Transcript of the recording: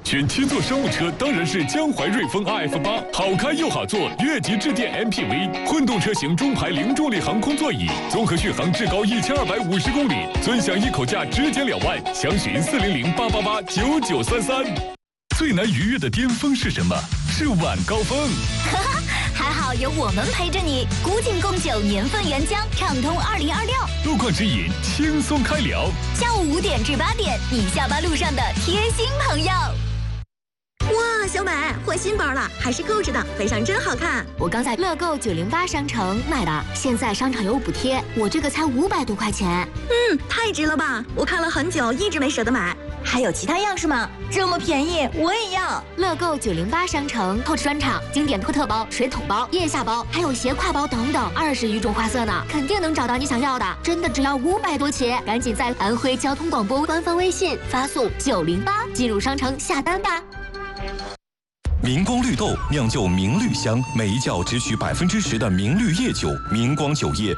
选七座商务车当然是江淮瑞风 RF8，好开又好坐，越级致电 MPV， 混动车型中排零重力航空座椅，综合续航至高1250公里，尊享一口价直减2万，详询400-888-9933。最难逾越的巅峰是什么？是晚高峰。 还好有我们陪着你，古井贡酒年份原浆，畅通2026。 路况指引，轻松开聊。 下午5点至8点，你下班路上的贴心朋友。 哇，小美换新包了，还是购置的，背上真好看。 我刚在乐购908商城买的，现在商场有补贴，我这个才500多块钱。 太值了吧！我看了很久，一直没舍得买。 还有其他样式吗？这么便宜，我也要！ 乐购908商城Coach专场经典托特包、水桶包、腋下包，还有斜挎包等等，20余种花色呢，肯定能找到你想要的。真的只要500多起，赶紧在安徽交通广播官方微信发送908进入商城下单吧。 明光绿豆酿就明绿香，每一窖只取10%的明绿叶酒，明光酒业